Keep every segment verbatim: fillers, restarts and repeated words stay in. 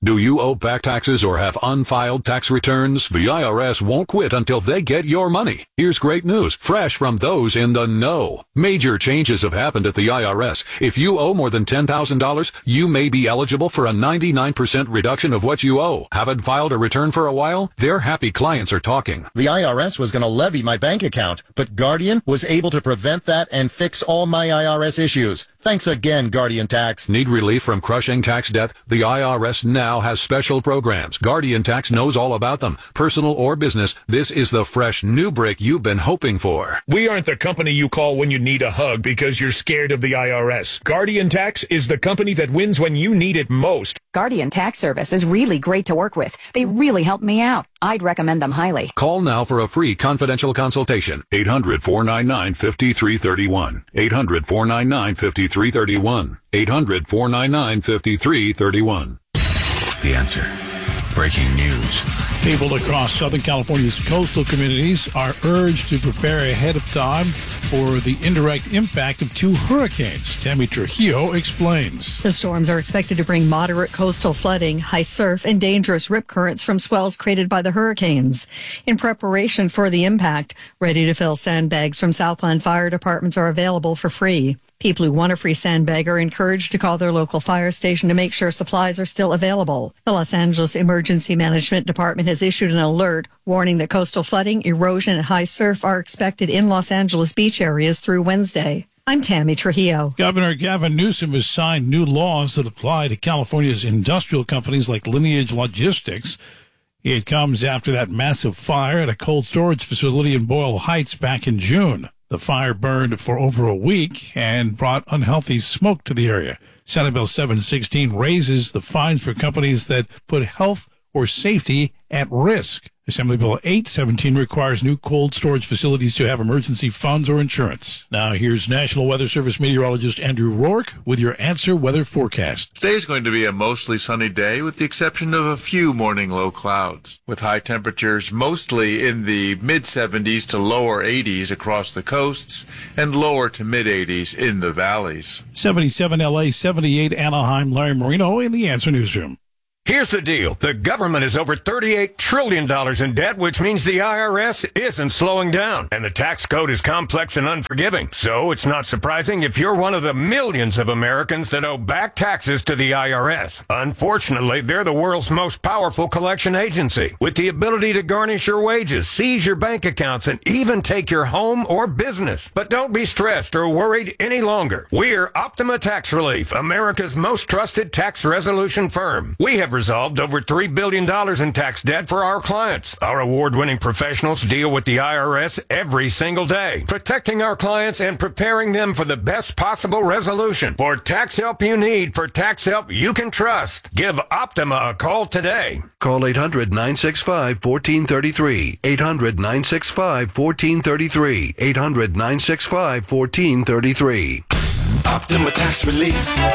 Do you owe back taxes or have unfiled tax returns? The I R S won't quit until they get your money. Here's great news, fresh from those in the know. Major changes have happened at the I R S. If you owe more than ten thousand dollars, you may be eligible for a ninety-nine percent reduction of what you owe. Haven't filed a return for a while? Their happy clients are talking. The I R S was going to levy my bank account, but Guardian was able to prevent that and fix all my I R S issues. Thanks again, Guardian Tax. Need relief from crushing tax debt? The I R S now has special programs. Guardian Tax knows all about them. Personal or business, this is the fresh new break you've been hoping for. We aren't the company you call when you need a hug because you're scared of the I R S. Guardian Tax is the company that wins when you need it most. Guardian Tax Service is really great to work with. They really helped me out. I'd recommend them highly. Call now for a free confidential consultation. eight hundred, four nine nine, five three three one. eight hundred, four nine nine, five three three one. eight hundred, four nine nine, five three three one. The Answer. Breaking news. People across Southern California's coastal communities are urged to prepare ahead of time for the indirect impact of two hurricanes. Tammy Trujillo explains. The storms are expected to bring moderate coastal flooding, high surf, and dangerous rip currents from swells created by the hurricanes. In preparation for the impact, ready-to-fill sandbags from Southland fire departments are available for free. People who want a free sandbag are encouraged to call their local fire station to make sure supplies are still available. The Los Angeles Emergency Management Department has issued an alert warning that coastal flooding, erosion, and high surf are expected in Los Angeles beach areas through Wednesday. I'm Tammy Trujillo. Governor Gavin Newsom has signed new laws that apply to California's industrial companies like Lineage Logistics. It comes after that massive fire at a cold storage facility in Boyle Heights back in June. The fire burned for over a week and brought unhealthy smoke to the area. Senate Bill seven sixteen raises the fines for companies that put health or safety at risk. Assembly Bill eight seventeen requires new cold storage facilities to have emergency funds or insurance. Now here's National Weather Service meteorologist Andrew Rourke with your Answer Weather forecast. Today's going to be a mostly sunny day with the exception of a few morning low clouds, with high temperatures mostly in the mid seventies to lower eighties across the coasts and lower to mid eighties in the valleys. seventy-seven L A, seventy-eight Anaheim. Larry Marino in the Answer Newsroom. Here's the deal. The government is over thirty-eight trillion dollars in debt, which means the I R S isn't slowing down. And the tax code is complex and unforgiving. So it's not surprising if you're one of the millions of Americans that owe back taxes to the I R S. Unfortunately, they're the world's most powerful collection agency, with the ability to garnish your wages, seize your bank accounts, and even take your home or business. But don't be stressed or worried any longer. We're Optima Tax Relief, America's most trusted tax resolution firm. We have resolved over three billion dollars in tax debt for our clients. Our award-winning professionals deal with the I R S every single day, protecting our clients and preparing them for the best possible resolution. For tax help you need, for tax help you can trust, give Optima a call today. Call eight hundred, nine six five, one four three three. eight hundred, nine six five, one four three three. eight hundred, nine six five, one four three three. Optima Tax Relief.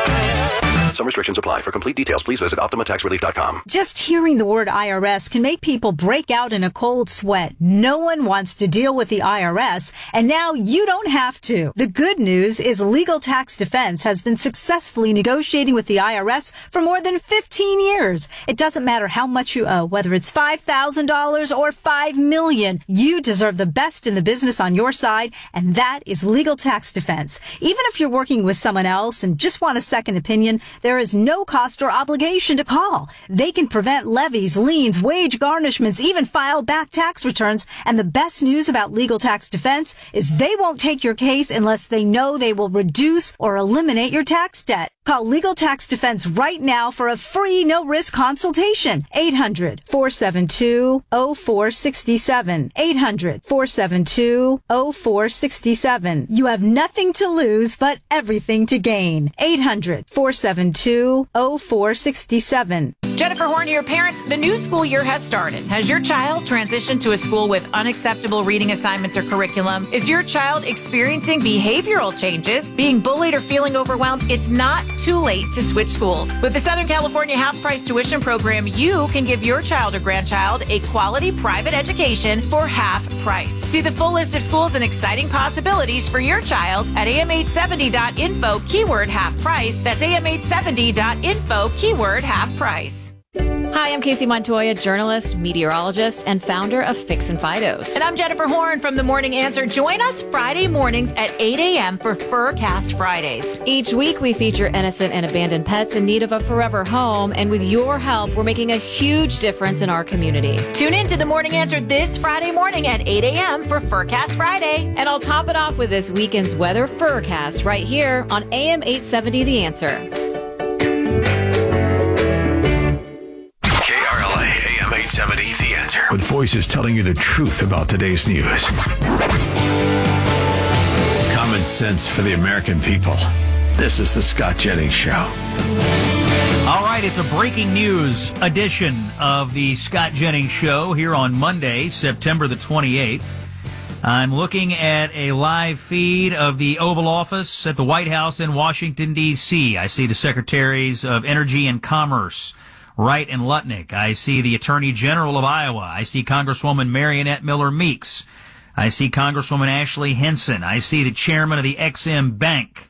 Some restrictions apply. For complete details, please visit optima tax relief dot com. Just hearing the word I R S can make people break out in a cold sweat. No one wants to deal with the I R S, and now you don't have to. The good news is Legal Tax Defense has been successfully negotiating with the I R S for more than fifteen years. It doesn't matter how much you owe, whether it's five thousand dollars or five million dollars. You deserve the best in the business on your side, and that is Legal Tax Defense. Even if you're working with someone else and just want a second opinion, there is no cost or obligation to call. They can prevent levies, liens, wage garnishments, even file back tax returns. And the best news about Legal Tax Defense is they won't take your case unless they know they will reduce or eliminate your tax debt. Call Legal Tax Defense right now for a free no-risk consultation. eight hundred, four seven two, zero four six seven. eight hundred, four seven two, zero four six seven. You have nothing to lose but everything to gain. eight hundred, four seven two, zero four six seven. Jennifer Horn, your parents, the new school year has started. Has your child transitioned to a school with unacceptable reading assignments or curriculum? Is your child experiencing behavioral changes, being bullied or feeling overwhelmed? It's not too late to switch schools. With the Southern California half-price tuition program, you can give your child or grandchild a quality private education for half price. See the full list of schools and exciting possibilities for your child at A M eight seventy dot info, keyword half price. That's A M eight seventy dot info, keyword half price. Hi, I'm Casey Montoya, journalist, meteorologist, and founder of Fix and Fidos. And I'm Jennifer Horn from The Morning Answer. Join us Friday mornings at eight a.m. for Furcast Fridays. Each week, we feature innocent and abandoned pets in need of a forever home. And with your help, we're making a huge difference in our community. Tune in to The Morning Answer this Friday morning at eight a.m. for Furcast Friday. And I'll top it off with this weekend's weather Furcast right here on A M eight seventy The Answer. eight seventy The Answer. With voices telling you the truth about today's news. Common sense for the American people. This is the Scott Jennings Show. All right, it's a breaking news edition of the Scott Jennings Show here on Monday, September the twenty-eighth. I'm looking at a live feed of the Oval Office at the White House in Washington, D C I see the Secretaries of Energy and Commerce, Wright and Lutnick. I see the Attorney General of Iowa. I see Congresswoman Marionette Miller Meeks. I see Congresswoman Ashley Hinson. I see the Chairman of the Ex Im Bank.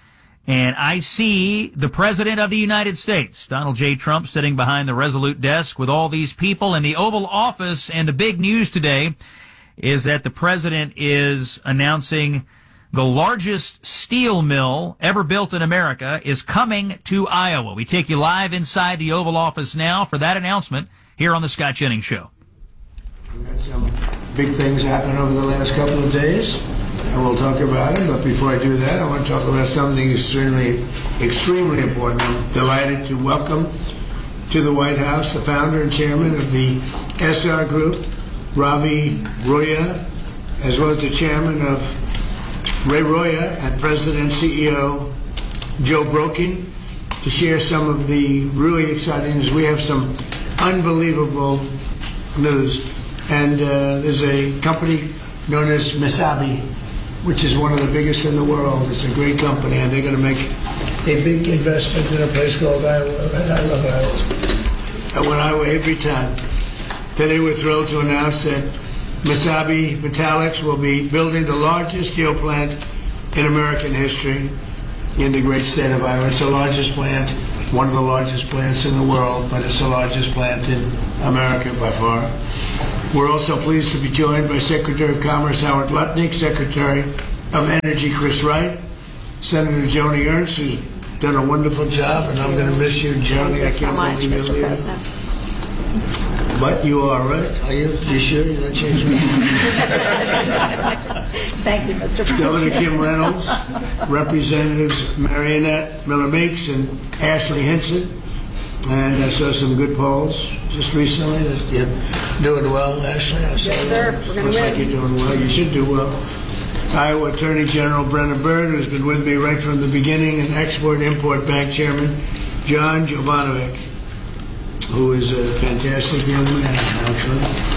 And I see the President of the United States, Donald J. Trump, sitting behind the Resolute desk with all these people in the Oval Office. And the big news today is that the President is announcing the largest steel mill ever built in America is coming to Iowa. We take you live inside the Oval Office now for that announcement here on the Scott Jennings Show. We've had some big things happen over the last couple of days, and we'll talk about it. But before I do that, I want to talk about something extremely, extremely important. I'm delighted to welcome to the White House the founder and chairman of the S R Group, Ravi Roya, as well as the chairman of Ray Roya and President and C E O Joe Brokin, to share some of the really exciting news. We have some unbelievable news. And uh, there's a company known as Mesabi, which is one of the biggest in the world. It's a great company, and they're going to make a big investment in a place called Iowa. I love Iowa. I went Iowa every time. Today we're thrilled to announce that Mesabi Metallics will be building the largest steel plant in American history in the great state of Iowa. It's the largest plant, one of the largest plants in the world, but it's the largest plant in America by far. We're also pleased to be joined by Secretary of Commerce Howard Lutnick, Secretary of Energy Chris Wright, Senator Joni Ernst, who's done a wonderful job, and I'm going to miss you, Joni. I can't believe you're leaving. President. But you are right. Are you? You sure you're not changing? Thank you, Mister President. Governor Kim Reynolds, Representatives Marionette Miller Meeks and Ashley Hinson. And I saw some good polls just recently. You're doing well, Ashley. I saw yes, sir. We're going to Looks win. like you're doing well. You should do well. Iowa Attorney General Brenna Bird, who's been with me right from the beginning, and Export-Import Bank Chairman John Jovanovic, who is a fantastic young man, actually.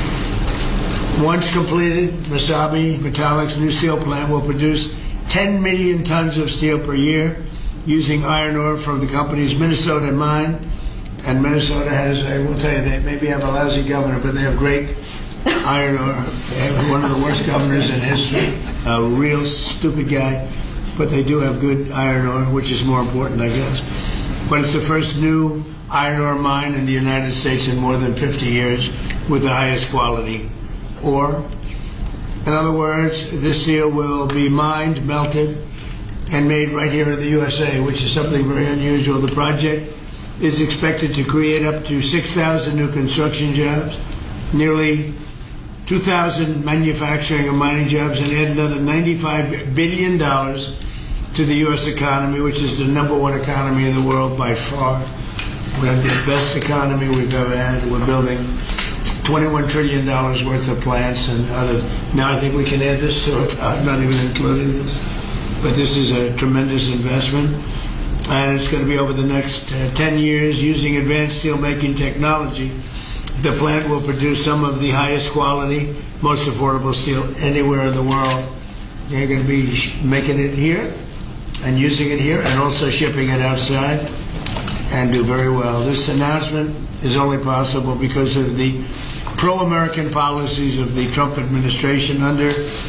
Once completed, Mesabi Metallics' new steel plant will produce ten million tons of steel per year using iron ore from the company's Minnesota mine. And Minnesota has, I will tell you, they maybe have a lousy governor, but they have great iron ore. They have one of the worst governors in history, a real stupid guy, but they do have good iron ore, which is more important, I guess. But it's the first new iron ore mine in the United States in more than fifty years with the highest quality ore. In other words, this steel will be mined, melted, and made right here in the U S A, which is something very unusual. The project is expected to create up to six thousand new construction jobs, nearly two thousand manufacturing and mining jobs, and add another ninety-five billion dollars to the U S economy, which is the number one economy in the world by far. We have the best economy we've ever had. We're building twenty-one trillion dollars worth of plants and others. Now I think we can add this to it. I'm not even including this. But this is a tremendous investment. And it's going to be over the next uh, ten years using advanced steelmaking technology. The plant will produce some of the highest quality, most affordable steel anywhere in the world. They're going to be making it here and using it here and also shipping it outside and do very well. This announcement is only possible because of the pro-American policies of the Trump administration under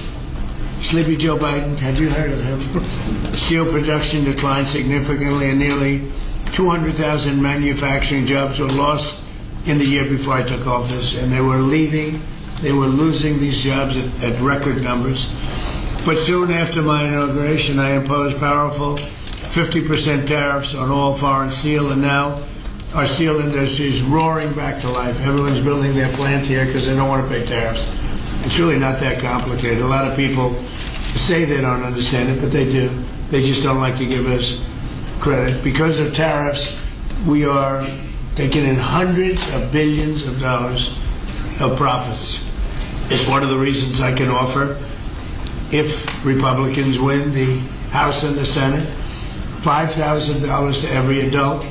Sleepy Joe Biden. Have you heard of him? Steel production declined significantly and nearly two hundred thousand manufacturing jobs were lost in the year before I took office, and they were leaving, they were losing these jobs at, at record numbers. But soon after my inauguration, I imposed powerful fifty percent tariffs on all foreign steel, and now our steel industry is roaring back to life. Everyone's building their plant here because they don't want to pay tariffs. It's really not that complicated. A lot of people say they don't understand it, but they do. They just don't like to give us credit. Because of tariffs, we are taking in hundreds of billions of dollars of profits. It's one of the reasons I can offer, if Republicans win the House and the Senate, five thousand dollars to every adult.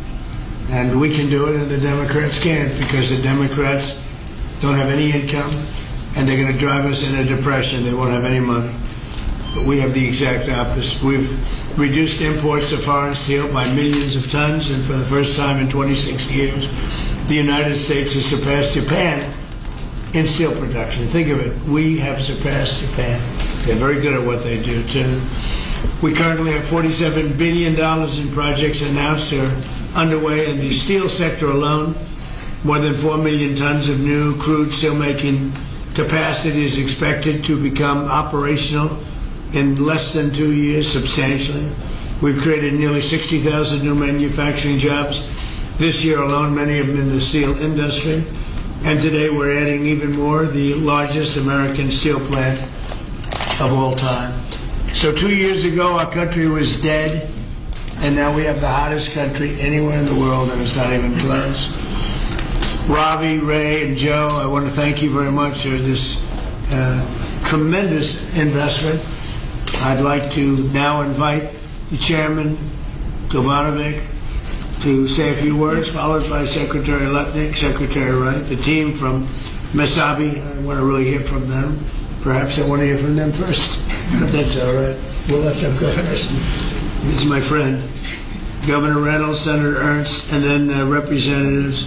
And we can do it, and the Democrats can't, because the Democrats don't have any income, and they're going to drive us in a depression. They won't have any money. But we have the exact opposite. We've reduced imports of foreign steel by millions of tons, and for the first time in twenty-six years, the United States has surpassed Japan in steel production. Think of it. We have surpassed Japan. They're very good at what they do, too. We currently have forty-seven billion dollars in projects announced or underway in the steel sector alone. More than four million tons of new crude steelmaking capacity is expected to become operational in less than two years, substantially. We've created nearly sixty thousand new manufacturing jobs this year alone, many of them in the steel industry. And today we're adding even more, the largest American steel plant of all time. So two years ago, our country was dead, and now we have the hottest country anywhere in the world, and it's not even close. Ravi, Ray, and Joe, I want to thank you very much for this uh, tremendous investment. I'd like to now invite the Chairman, Jovanovic, to say a few words, followed by Secretary Lutnick, Secretary Wright, the team from Mesabi. I want to really hear from them. Perhaps I want to hear from them first, but that's all right. We'll let them go first. This is my friend, Governor Reynolds, Senator Ernst, and then uh, Representatives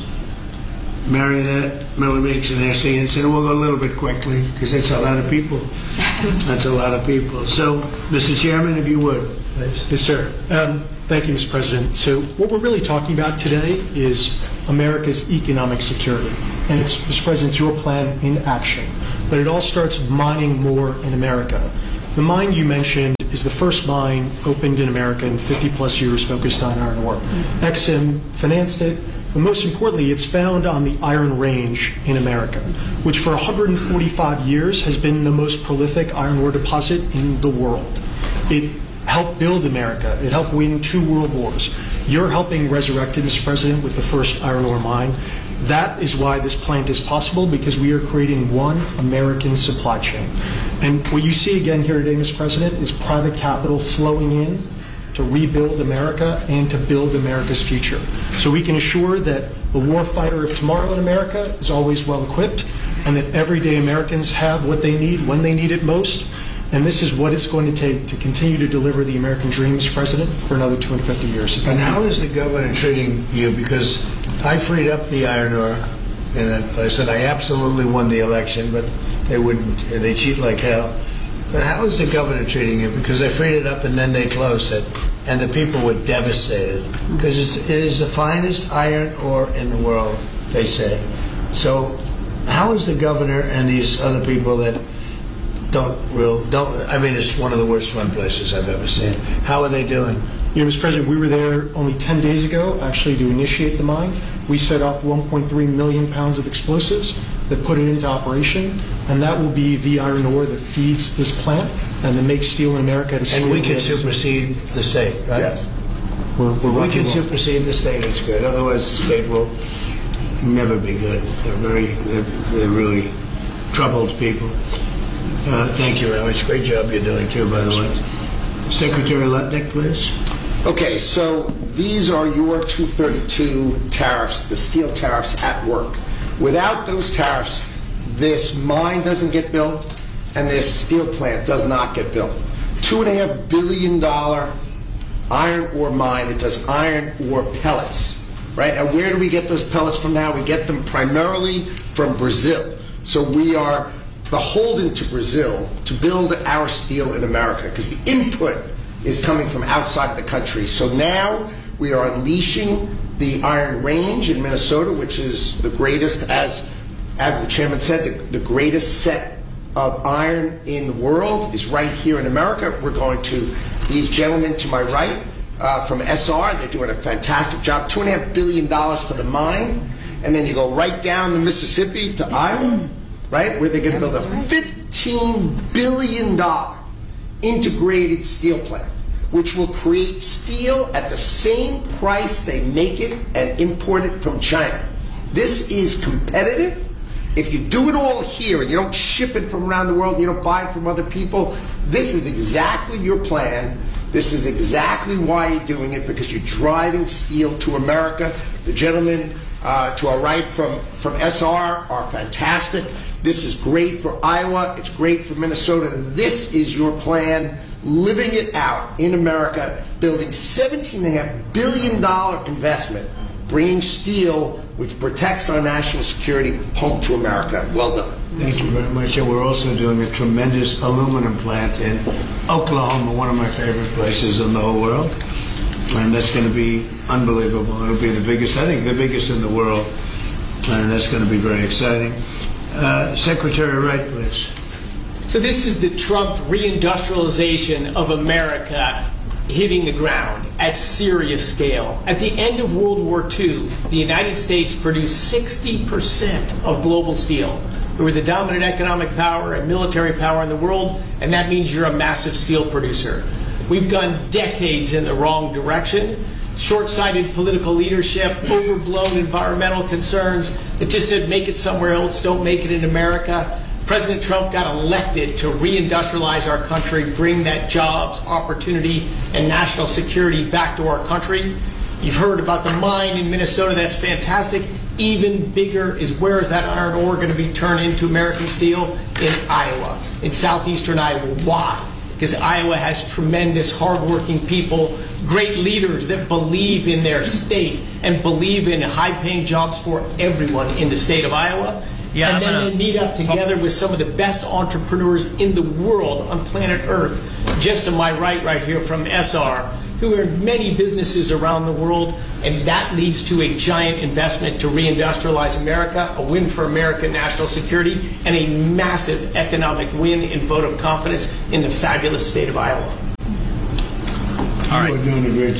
Marionette, Miller Meeks, and Ashley Hinson. We'll go a little bit quickly because that's a lot of people. That's a lot of people. So, Mister Chairman, if you would, please. Yes, sir. Um, thank you, Mister President. So, what we're really talking about today is America's economic security, and it's, Mister President, it's your plan in action. But it all starts mining more in America. The mine you mentioned is the first mine opened in America in fifty plus years focused on iron ore. Exim financed it, but most importantly, it's found on the Iron Range in America, which for one hundred forty-five years has been the most prolific iron ore deposit in the world. It helped build America. It helped win two world wars. You're helping resurrect it, Mister President, with the first iron ore mine. That is why this plant is possible, because we are creating one American supply chain. And what you see again here today, Mister President, is private capital flowing in to rebuild America and to build America's future. So we can assure that the warfighter of tomorrow in America is always well equipped, and that everyday Americans have what they need when they need it most. And this is what it's going to take to continue to deliver the American dream, Mister President, for another two hundred fifty years. And how is the governor treating you? Because I freed up the iron ore in that place, and I absolutely won the election, but they wouldn't, they cheat like hell. But how is the governor treating you? Because I freed it up and then they closed it, and the people were devastated. Because it's, it is the finest iron ore in the world, they say. So how is the governor and these other people that don't real, don't, I mean, it's one of the worst run places I've ever seen. How are they doing? You know, Mister President, we were there only ten days ago, actually, to initiate the mine. We set off one point three million pounds of explosives that put it into operation, and that will be the iron ore that feeds this plant and that makes steel in America. To and we can supersede the state, right? Yes. We're, we're we can well. supersede the state, it's good. Otherwise, the state will never be good. They're very, they're, they're really troubled people. Uh, thank you very much. Great job you're doing, too, by the way. Secretary Lutnick, please. Okay, so these are your two thirty-two tariffs, the steel tariffs at work. Without those tariffs, this mine doesn't get built and this steel plant does not get built. Two and a half billion dollar iron ore mine that does iron ore pellets, right? And where do we get those pellets from now? We get them primarily from Brazil. So we are beholden to Brazil to build our steel in America because the input is coming from outside the country. So now we are unleashing the Iron Range in Minnesota, which is the greatest, as as the chairman said, the, the greatest set of iron in the world is right here in America. We're going to, these gentlemen to my right uh, from S R, they're doing a fantastic job. Two and a half billion dollars for the mine, and then you go right down the Mississippi to Iowa, right, where they're going to build a fifteen billion dollars integrated steel plant, which will create steel at the same price they make it and import it from China. This is competitive. If you do it all here and you don't ship it from around the world, and you don't buy it from other people, this is exactly your plan. This is exactly why you're doing it, because you're driving steel to America. The gentlemen uh, to our right from, from S R are fantastic. This is great for Iowa. It's great for Minnesota. This is your plan, living it out in America, building seventeen point five billion dollars investment, bringing steel, which protects our national security, home to America. Well done. Thank you very much. And we're also doing a tremendous aluminum plant in Oklahoma, one of my favorite places in the whole world. And that's going to be unbelievable. It'll be the biggest, I think the biggest in the world. And that's going to be very exciting. Uh, Secretary Wright, please. So this is the Trump reindustrialization of America hitting the ground at serious scale. At the end of World War Two, the United States produced sixty percent of global steel. We were the dominant economic power and military power in the world, and that means you're a massive steel producer. We've gone decades in the wrong direction. Short-sighted political leadership, overblown environmental concerns that just said make it somewhere else, don't make it in America. President Trump got elected to reindustrialize our country, bring that jobs, opportunity, and national security back to our country. You've heard about the mine in Minnesota. That's fantastic. Even bigger is where is that iron ore going to be turned into American steel? In Iowa, in southeastern Iowa. Why? Because Iowa has tremendous, hardworking people, great leaders that believe in their state and believe in high-paying jobs for everyone in the state of Iowa. Yeah, and I'm then gonna... they meet up together with some of the best entrepreneurs in the world on planet Earth. Just to my right, right here from S R, who are many businesses around the world, and that leads to a giant investment to reindustrialize America, a win for American national security, and a massive economic win in vote of confidence in the fabulous state of Iowa. All right.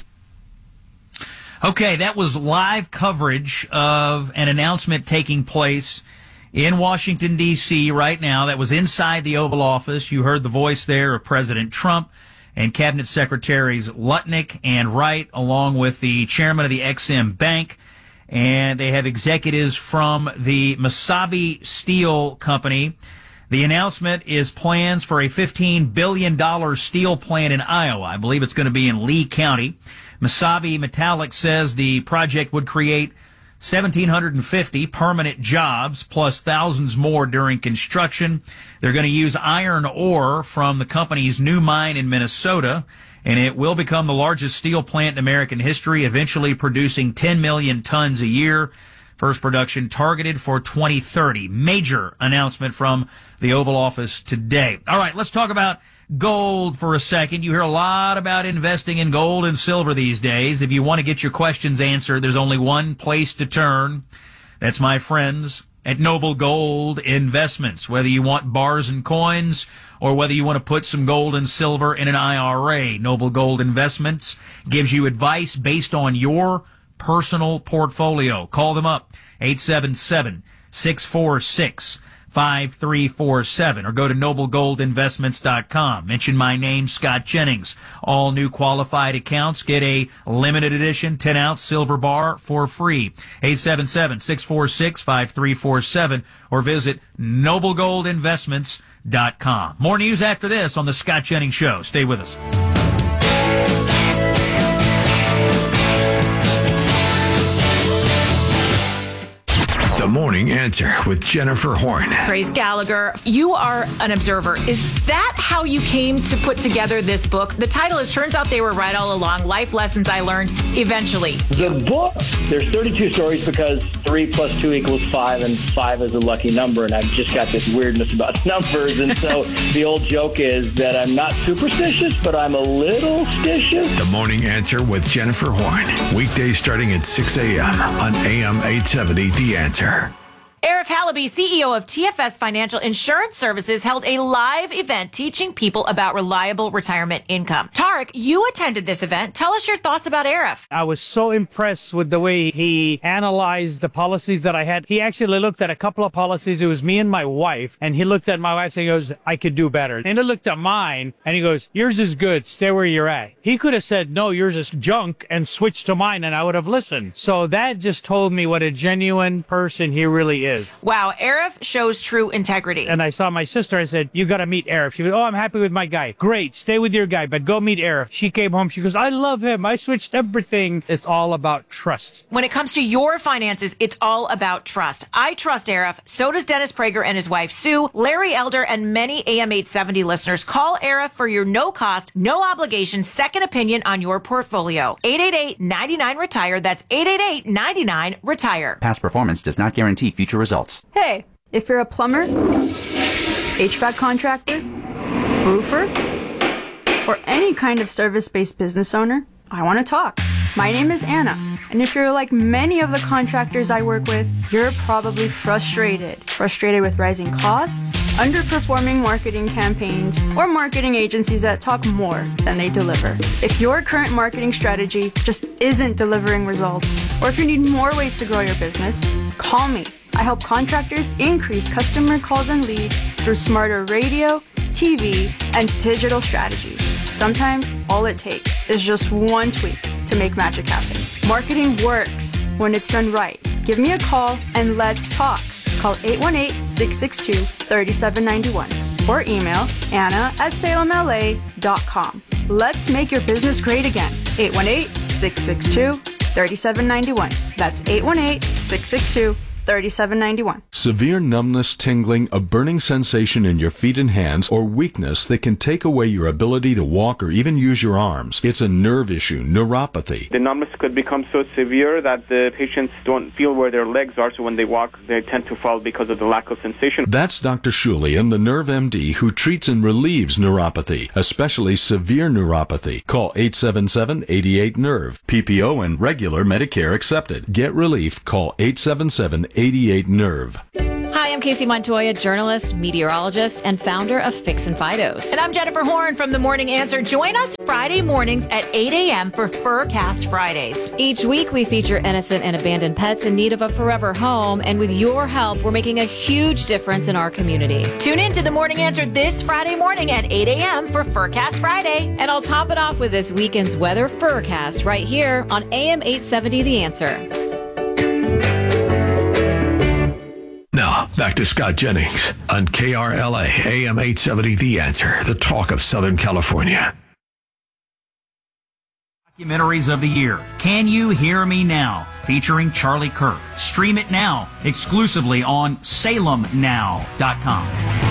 Okay, that was live coverage of an announcement taking place in Washington, D C right now. That was inside the Oval Office. You heard the voice there of President Trump and Cabinet Secretaries Lutnick and Wright, along with the chairman of the Ex-Im Bank. And they have executives from the Mesabi Steel Company. The announcement is plans for a fifteen billion dollars steel plant in Iowa. I believe it's going to be in Lee County. Mesabi Metallic says the project would create one thousand seven hundred fifty permanent jobs, plus thousands more during construction. They're going to use iron ore from the company's new mine in Minnesota, and it will become the largest steel plant in American history, eventually producing ten million tons a year. First production targeted for twenty thirty. Major announcement from the Oval Office today. All right, let's talk about gold for a second. You hear a lot about investing in gold and silver these days. If you want to get your questions answered, there's only one place to turn. That's my friends at Noble Gold Investments. Whether you want bars and coins or whether you want to put some gold and silver in an I R A, Noble Gold Investments gives you advice based on your personal portfolio. Call them up, eight seven seven, six four six, five three four seven, or go to noble gold investments dot com. Mention my name, Scott Jennings. All new qualified accounts get a limited edition ten ounce silver bar for free. eight seven seven, six four six, five three four seven, or visit noble gold investments dot com. More news after this on the Scott Jennings Show. Stay with us. The Morning Answer with Jennifer Horn. Trace Gallagher, you are an observer. Is that how you came to put together this book? The title is Turns Out They Were Right All Along, Life Lessons I Learned Eventually. The book, there's thirty-two stories because three plus two equals five, and five is a lucky number, and I've just got this weirdness about numbers, and so the old joke is that I'm not superstitious, but I'm a little stitious. The Morning Answer with Jennifer Horn. Weekdays starting at six a.m. on A M eight seventy, The Answer. Arif Halaby, C E O of T F S Financial Insurance Services, held a live event teaching people about reliable retirement income. Tarek, you attended this event. Tell us your thoughts about Arif. I was so impressed with the way he analyzed the policies that I had. He actually looked at a couple of policies. It was me and my wife, and he looked at my wife and he goes, I could do better. And he looked at mine and he goes, yours is good. Stay where you're at. He could have said, no, yours is junk, and switched to mine, and I would have listened. So that just told me what a genuine person he really is. Wow, Arif shows true integrity. And I saw my sister. I said, you got to meet Arif. She goes, oh, I'm happy with my guy. Great. Stay with your guy, but go meet Arif. She came home. She goes, I love him. I switched everything. It's all about trust. When it comes to your finances, it's all about trust. I trust Arif. So does Dennis Prager and his wife, Sue, Larry Elder, and many A M eight seventy listeners. Call Arif for your no-cost, no-obligation second opinion on your portfolio. eight eight eight, nine nine, retire. That's eight eight eight, nine nine, retire. Past performance does not guarantee future results. Hey, if you're a plumber, H V A C contractor, roofer, or any kind of service-based business owner, I want to talk. My name is Anna, and if you're like many of the contractors I work with, you're probably frustrated. Frustrated with rising costs, underperforming marketing campaigns, or marketing agencies that talk more than they deliver. If your current marketing strategy just isn't delivering results, or if you need more ways to grow your business, call me. I help contractors increase customer calls and leads through smarter radio, T V, and digital strategies. Sometimes all it takes is just one tweak to make magic happen. Marketing works when it's done right. Give me a call and let's talk. Call eight one eight, six six two, three seven nine one or email Anna at salem L A dot com. Let's make your business great again. eight one eight, six six two, three seven nine one. That's eight one eight, six six two, three seven nine one. Severe numbness, tingling, a burning sensation in your feet and hands, or weakness that can take away your ability to walk or even use your arms. It's a nerve issue, neuropathy. The numbness could become so severe that the patients don't feel where their legs are, so when they walk, they tend to fall because of the lack of sensation. That's Doctor Shulian, the Nerve M D, who treats and relieves neuropathy, especially severe neuropathy. Call eight seven seven, eight eight, nerve. P P O and regular Medicare accepted. Get relief. Call eight seven seven, eight eight, nerve. Hi, I'm Casey Montoya, journalist, meteorologist, and founder of Fix and Fidos. And I'm Jennifer Horn from The Morning Answer. Join us Friday mornings at eight a.m. for Furcast Fridays. Each week, we feature innocent and abandoned pets in need of a forever home. And with your help, we're making a huge difference in our community. Tune in to The Morning Answer this Friday morning at eight a.m. for Furcast Friday. And I'll top it off with this weekend's weather Furcast right here on A M eight seventy The Answer. Now, back to Scott Jennings on K R L A, A M eight seventy, The Answer, the talk of Southern California. Documentaries of the Year. Can You Hear Me Now? Featuring Charlie Kirk. Stream it now, exclusively on salem now dot com.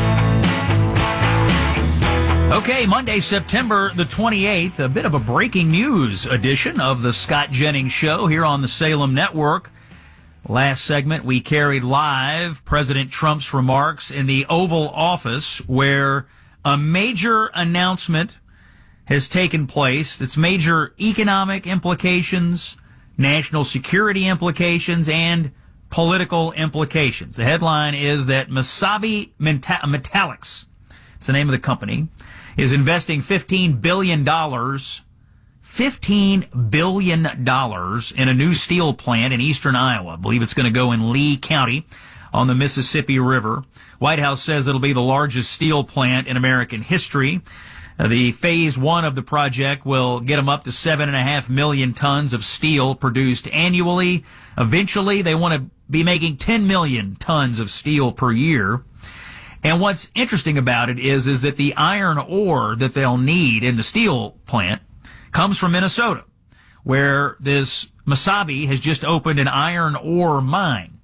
Okay, Monday, September the twenty-eighth, a bit of a breaking news edition of the Scott Jennings Show here on the Salem Network. Last segment, we carried live President Trump's remarks in the Oval Office, where a major announcement has taken place that's major economic implications, national security implications, and political implications. The headline is that Mesabi Metallics, it's the name of the company, is investing fifteen billion dollars fifteen billion dollars in a new steel plant in eastern Iowa. I believe it's going to go in Lee County on the Mississippi River. White House says it'll be the largest steel plant in American history. Uh, the phase one of the project will get them up to seven and a half million tons of steel produced annually. Eventually, they want to be making ten million tons of steel per year. And what's interesting about it is, is that the iron ore that they'll need in the steel plant comes from Minnesota, where this Mesabi has just opened an iron ore mine.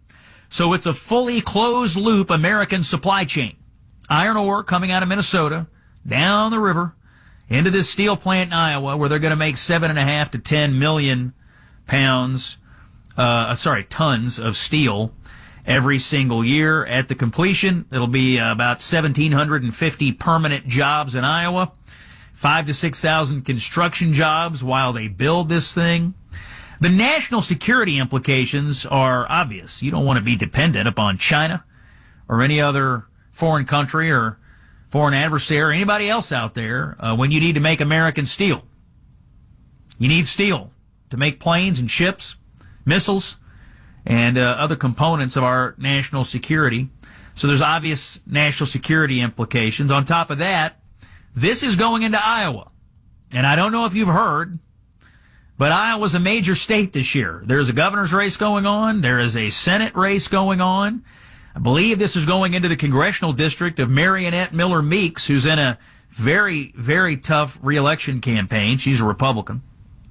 So it's a fully closed loop American supply chain. Iron ore coming out of Minnesota, down the river, into this steel plant in Iowa where they're going to make seven and a half to ten million pounds, uh, sorry, tons of steel every single year. At the completion, it'll be uh, about one thousand seven hundred fifty permanent jobs in Iowa, five to six thousand construction jobs while they build this thing. The national security implications are obvious. You don't want to be dependent upon China or any other foreign country or foreign adversary or anybody else out there uh, when you need to make American steel. You need steel to make planes and ships, missiles, and uh, other components of our national security. So there's obvious national security implications. On top of that, this is going into Iowa. And I don't know if you've heard, but Iowa's a major state this year. There's a governor's race going on. There is a Senate race going on. I believe this is going into the congressional district of Marionette Miller Meeks, who's in a very, very tough reelection campaign. She's a Republican.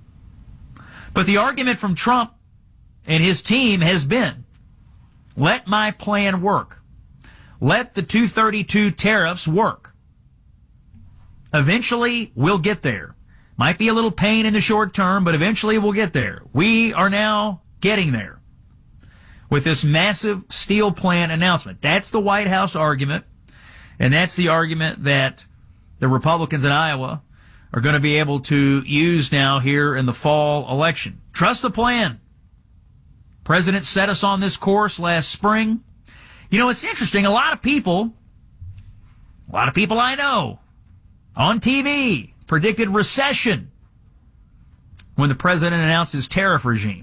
But the argument from Trump and his team has been, let my plan work. Let the two thirty-two tariffs work. Eventually, we'll get there. Might be a little pain in the short term, but eventually we'll get there. We are now getting there with this massive steel plant announcement. That's the White House argument, and that's the argument that the Republicans in Iowa are going to be able to use now here in the fall election. Trust the plan. President set us on this course last spring. You know, it's interesting. A lot of people, a lot of people I know on T V predicted recession when the president announced his tariff regime.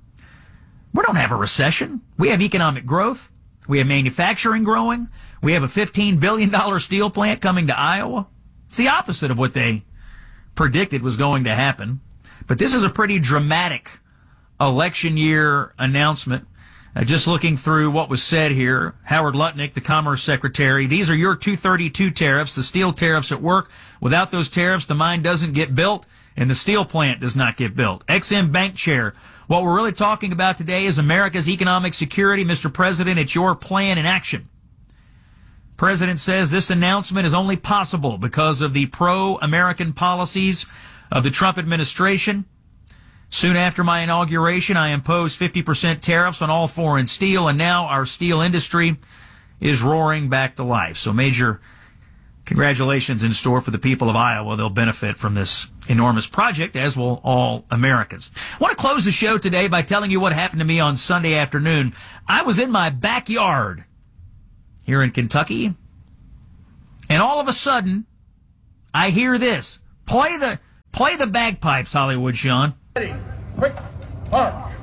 We don't have a recession. We have economic growth. We have manufacturing growing. We have a fifteen billion dollars steel plant coming to Iowa. It's the opposite of what they predicted was going to happen. But this is a pretty dramatic election year announcement. Uh, just looking through what was said here, Howard Lutnick, the Commerce Secretary, these are your two thirty-two tariffs, the steel tariffs at work. Without those tariffs, the mine doesn't get built and the steel plant does not get built. Ex-Im Bank Chair, what we're really talking about today is America's economic security. Mister President, it's your plan in action. President says this announcement is only possible because of the pro-American policies of the Trump administration. Soon after my inauguration, I imposed fifty percent tariffs on all foreign steel, and now our steel industry is roaring back to life. So major congratulations in store for the people of Iowa. They'll benefit from this enormous project, as will all Americans. I want to close the show today by telling you what happened to me on Sunday afternoon. I was in my backyard here in Kentucky, and all of a sudden, I hear this. Play the, play the bagpipes, Hollywood Sean. Ready, quick, march.